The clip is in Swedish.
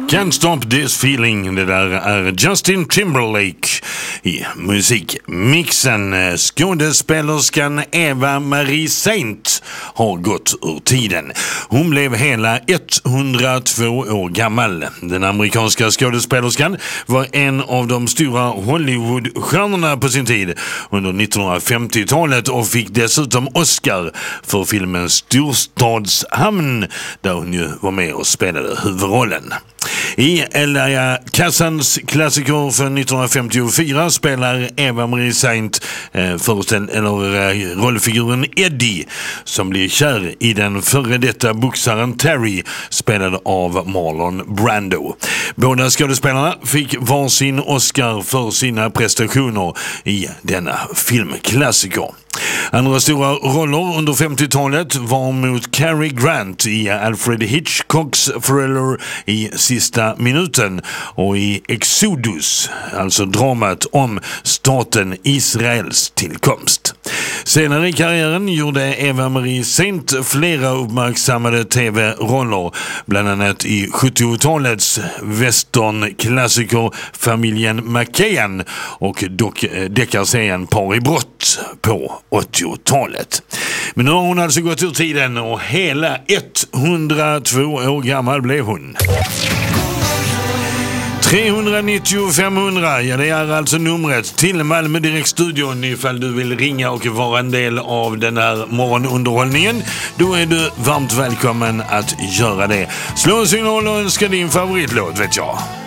Can't Stop This Feeling, det där är Justin Timberlake i musikmixen. Skådespelerskan Eva-Marie Saint har gått ur tiden. Hon blev hela 102 år gammal. Den amerikanska skådespelerskan var en av de stora Hollywoodstjärnorna på sin tid under 1950-talet och fick dessutom Oscar för filmen Storstadshamn, där hon ju var med och spelade huvudrollen. I Elia Kassans klassiker för 1954 spelar Eva-Marie Saint rollfiguren Eddie, som blir kär i den före detta boxaren Terry, spelad av Marlon Brando. Båda skådespelarna fick varsin Oscar för sina prestationer i denna filmklassiker. Andra stora roller under 50-talet var mot Cary Grant i Alfred Hitchcocks thriller I sista minuten och i Exodus, alltså dramat om staten Israels tillkomst. Senare i karriären gjorde Eva-Marie Saint flera uppmärksammade tv-roller, bland annat i 70-talets westernklassiker Familjen McCann och deckarserien Par i brott på 80-talet. Men nu har hon alltså gått ur tiden och hela 102 år gammal blev hon. 390-500, ja det är alltså numret till Malmö Direktstudion ifall du vill ringa och vara en del av den här morgonunderhållningen. Då är du varmt välkommen att göra det. Slå en signal och önska din favoritlåt, vet jag.